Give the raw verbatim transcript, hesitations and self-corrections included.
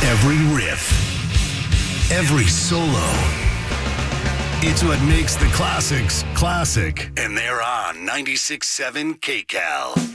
Every riff, every solo. It's what makes the classics classic. And they're on ninety-six point seven K Cal.